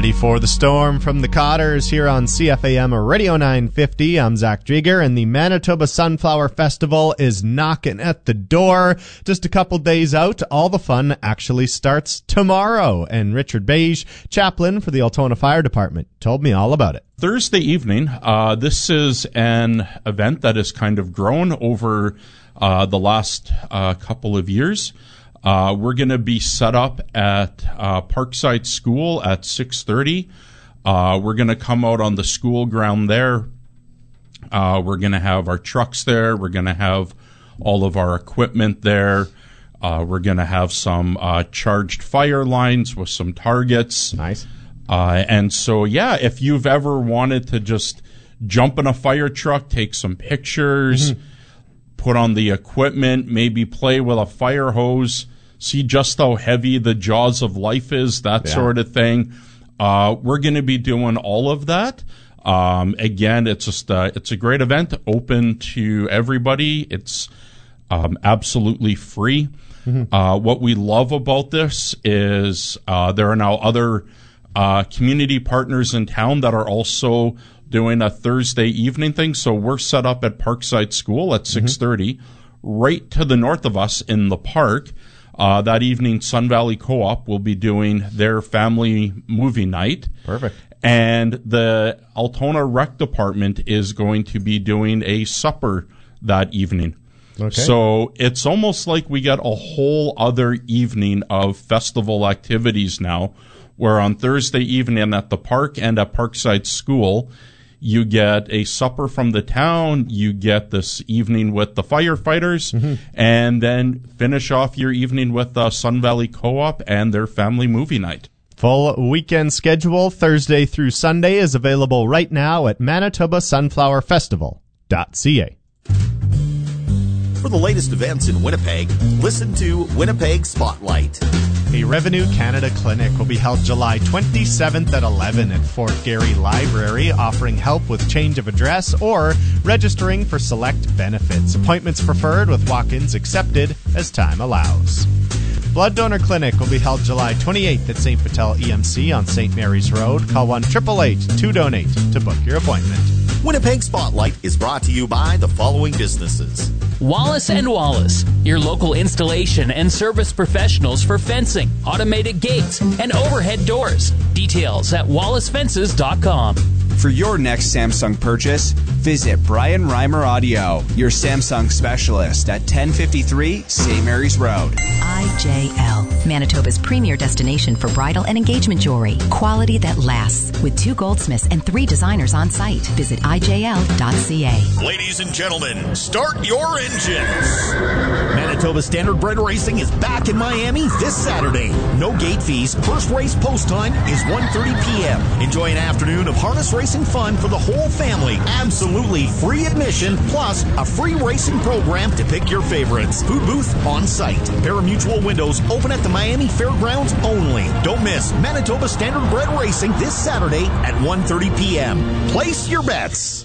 Ready for the storm from the Cotters here on CFAM Radio 950. I'm Zach Drieger, and the Manitoba Sunflower Festival is knocking at the door. Just a couple days out, all the fun actually starts tomorrow. And Richard Beige, chaplain for the Altona Fire Department, told me all about it. Thursday evening, this is an event that has kind of grown over the last couple of years. We're going to be set up at Parkside School at 6:30. We're going to come out on the school ground there. We're going to have our trucks there. We're going to have all of our equipment there. We're going to have some charged fire lines with some targets. Nice. And so, yeah, if you've ever wanted to just jump in a fire truck, take some pictures, put on the equipment, maybe play with a fire hose, see just how heavy the jaws of life is, that sort of thing. We're going to be doing all of that. Again, it's just it's a great event, open to everybody. It's absolutely free. What we love about this is there are now other community partners in town that are also doing a Thursday evening thing. So we're set up at Parkside School at 6:30. Right to the north of us in the park, that evening, Sun Valley Co-op will be doing their family movie night. Perfect. And the Altona Rec Department is going to be doing a supper that evening. Okay. So it's almost like we get a whole other evening of festival activities now, where on Thursday evening at the park and at Parkside School, you get a supper from the town, you get this evening with the firefighters, and then finish off your evening with the Sun Valley Co-op and their family movie night. Full weekend schedule, Thursday through Sunday, is available right now at manitobasunflowerfestival.ca. For the latest events in Winnipeg, listen to Winnipeg Spotlight. A Revenue Canada Clinic will be held July 27th at 11 at Fort Garry Library, offering help with change of address or registering for select benefits. Appointments preferred with walk-ins accepted as time allows. Blood Donor Clinic will be held July 28th at St. Patel EMC on St. Mary's Road. Call 1-888-2DONATE to book your appointment. Winnipeg Spotlight is brought to you by the following businesses. Wallace & Wallace, your local installation and service professionals for fencing, automated gates, and overhead doors. Details at wallacefences.com. For your next Samsung purchase, visit Brian Reimer Audio, your Samsung specialist at 1053 St. Mary's Road. IJL, Manitoba's premier destination for bridal and engagement jewelry. Quality that lasts. With 2 goldsmiths and 3 designers on site. Visit IJL.ca. Ladies and gentlemen, start your engines. Manitoba Standardbred Racing is back in Miami this Saturday. No gate fees. First race post time is 1:30 p.m. Enjoy an afternoon of harness racing fun for the whole family. Absolutely free admission, plus a free racing program to pick your favorites. Food booth on site. Parimutuel windows open at the Miami Fairgrounds only. Don't miss Manitoba Standardbred Racing this Saturday at 1:30 p.m. Place your bets.